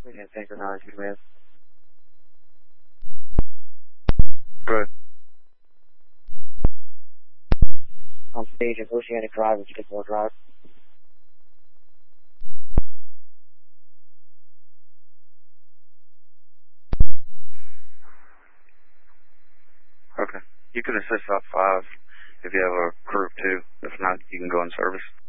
Yeah, synchronize command. Good. On stage at Oceanic Drive and Skidmore Drive. Okay. You can assist out 5 if you have a crew of 2. If not, you can go in service.